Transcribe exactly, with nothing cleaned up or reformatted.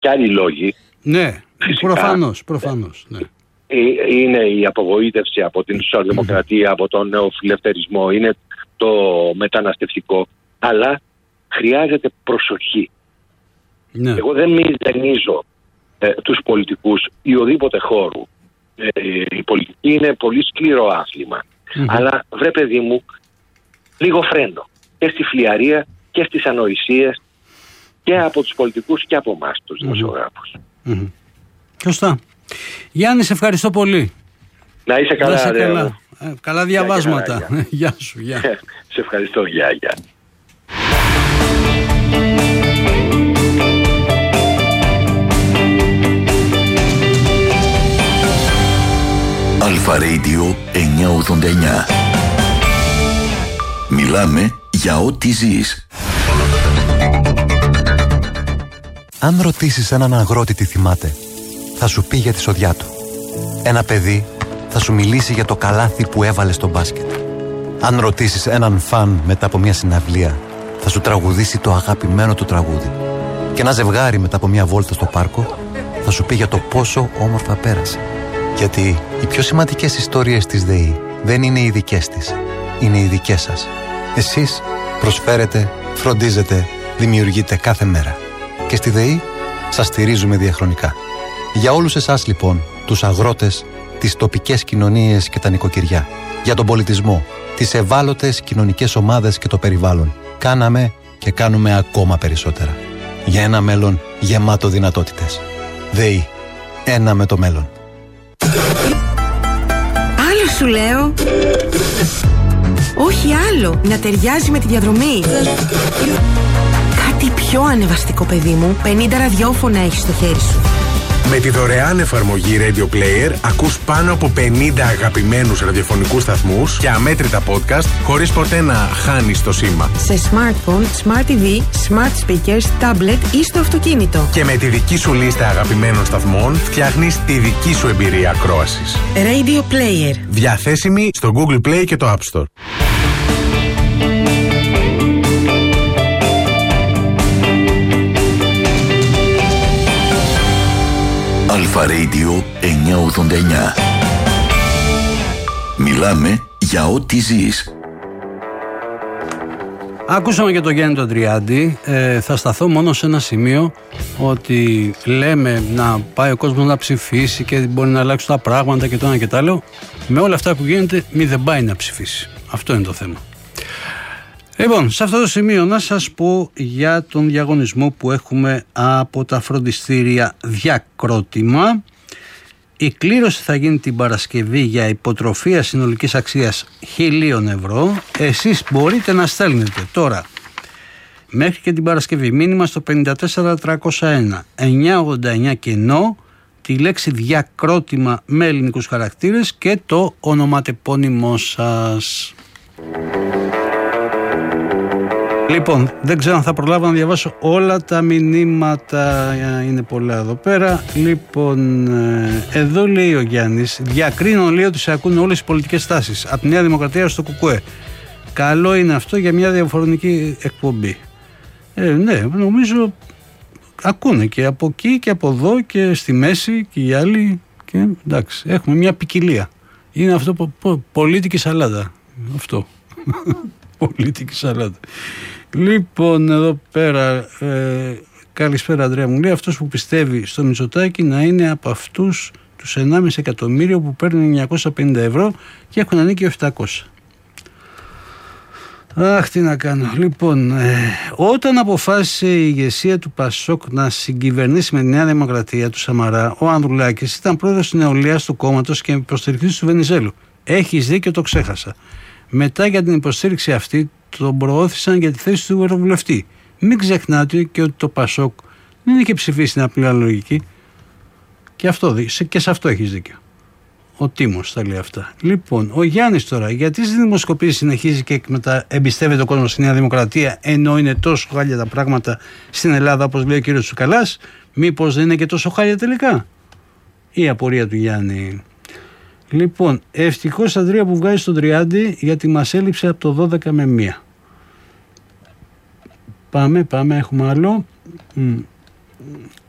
και άλλοι λόγοι. Ναι, προφανώς, προφανώς. Ναι. Είναι η απογοήτευση από την σοσιαλδημοκρατία, από τον νεοφιλελευθερισμό, είναι το μεταναστευτικό, αλλά χρειάζεται προσοχή. Ναι. Εγώ δεν μηδενίζω ε, τους πολιτικούς ή οδήποτε χώρου. Ε, η πολιτική είναι πολύ σκληρό άθλημα. Mm-hmm. Αλλά βρε παιδί μου, λίγο φρένο και στη φλιαρία και στις ανοησίες και από τους πολιτικούς και από εμάς τους δημοσιογράφους. Mm-hmm. Σωστά. Γιάννη, σε ευχαριστώ πολύ. Να είσαι καλά. Να είσαι ρε, καλά. Ε, καλά διαβάσματα. Γεια, γεια. Γεια σου. Γεια. Σε ευχαριστώ. Γεια, γεια. Αλφα Radio εννιακόσια ογδόντα εννιά. Μιλάμε για ό,τι ζεις. Αν ρωτήσεις έναν αγρότη τι θυμάται, θα σου πει για τη σοδιά του. Ένα παιδί θα σου μιλήσει για το καλάθι που έβαλε στο μπάσκετ. Αν ρωτήσεις έναν φαν μετά από μια συναυλία, θα σου τραγουδήσει το αγαπημένο του τραγούδι. Και ένα ζευγάρι μετά από μια βόλτα στο πάρκο θα σου πει για το πόσο όμορφα πέρασε. Γιατί οι πιο σημαντικές ιστορίες της ΔΕΗ δεν είναι οι δικές της, είναι οι δικές σας. Εσείς προσφέρετε, φροντίζετε, δημιουργείτε κάθε μέρα. Και στη ΔΕΗ σας στηρίζουμε διαχρονικά. Για όλους εσάς λοιπόν, τους αγρότες, τις τοπικές κοινωνίες και τα νοικοκυριά, για τον πολιτισμό, τις ευάλωτες κοινωνικές ομάδες και το περιβάλλον, κάναμε και κάνουμε ακόμα περισσότερα. Για ένα μέλλον γεμάτο δυνατότητες. ΔΕΗ. Ένα με το μέλλον. Άλλο σου λέω. Όχι άλλο. Να ταιριάζει με τη διαδρομή. Κάτι πιο ανεβαστικό, παιδί μου. πενήντα ραδιόφωνα έχεις στο χέρι σου. Με τη δωρεάν εφαρμογή Radio Player ακούς πάνω από πενήντα αγαπημένους ραδιοφωνικούς σταθμούς και αμέτρητα podcast χωρίς ποτέ να χάνεις το σήμα. Σε smartphone, smart τι βι, smart speakers, tablet ή στο αυτοκίνητο. Και με τη δική σου λίστα αγαπημένων σταθμών φτιάχνεις τη δική σου εμπειρία ακρόασης. Radio Player. Διαθέσιμη στο Google Play και το App Store. Αλφα Radio εννιακόσια ογδόντα εννιά. Μιλάμε για ό,τι ζεις. Ακούσαμε και το Γιάννη τον Τριάντη. Ε, θα σταθώ μόνο σε ένα σημείο, ότι λέμε να πάει ο κόσμος να ψηφίσει και μπορεί να αλλάξουν τα πράγματα και το ένα και το άλλο. Με όλα αυτά που γίνεται, μη δεν πάει να ψηφίσει. Αυτό είναι το θέμα. Λοιπόν, σε αυτό το σημείο να σας πω για τον διαγωνισμό που έχουμε από τα φροντιστήρια Διακρότημα. Η κλήρωση θα γίνει την Παρασκευή για υποτροφία συνολικής αξίας χίλια ευρώ. Εσείς μπορείτε να στέλνετε τώρα μέχρι και την Παρασκευή μήνυμα στο πέντε τέσσερα τριακόσια ένα εννιακόσια ογδόντα εννιά κενό, τη λέξη Διακρότημα με ελληνικούς χαρακτήρες και το ονοματεπώνυμό σας. Λοιπόν, δεν ξέρω αν θα προλάβω να διαβάσω όλα τα μηνύματα, είναι πολλά εδώ πέρα. Λοιπόν, εδώ λέει ο Γιάννης, διακρίνω λέει ότι σε ακούνε όλες οι πολιτικές τάσεις, από τη Νέα Δημοκρατία στο ΚΚΕ. Καλό είναι αυτό για μια διαφορετική εκπομπή. Ε, ναι, νομίζω ακούνε και από εκεί και από εδώ και στη μέση και οι άλλοι. Και εντάξει, έχουμε μια ποικιλία. Είναι αυτό που πο, πολίτικη σαλάτα. Αυτό. Πολίτικη σαλάτα. Λοιπόν, εδώ πέρα, ε, καλησπέρα Ανδρέα μου, λέει αυτός που πιστεύει στο Μητσοτάκη να είναι από αυτούς τους ενάμιση εκατομμύριο που παίρνουν εννιακόσια πενήντα ευρώ και έχουν ανήκει επτακόσια. Αχ, τι να κάνω. Λοιπόν, ε, όταν αποφάσισε η ηγεσία του Πασόκ να συγκυβερνήσει με τη Νέα Δημοκρατία του Σαμαρά, ο Ανδρουλάκης ήταν πρόεδρος της νεολαίας του κόμματος και υποστηρικτής του Βενιζέλου. Έχεις δίκιο, το ξέχασα. Μετά για την υποστήριξη αυτή τον προώθησαν για τη θέση του ευρωβουλευτή. Μην ξεχνάτε και ότι το Πασόκ δεν είχε ψηφίσει την απλή λογική. Και, αυτό, και σε αυτό έχεις δίκιο. Ο Τίμος τα λέει αυτά. Λοιπόν, ο Γιάννης τώρα, γιατί στις δημοσκοπήσεις συνεχίζει και μετά εμπιστεύεται ο κόσμος στη Νέα Δημοκρατία, ενώ είναι τόσο χάλια τα πράγματα στην Ελλάδα, όπως λέει ο κύριος Τσουκαλάς, μήπως δεν είναι και τόσο χάλια τελικά? Η απορία του Γιάννη. Λοιπόν, ευτυχώς Ανδρέα που βγάζει στον τριάντα, γιατί μας έλειψε από το δώδεκα με μία. Πάμε, πάμε, έχουμε άλλο.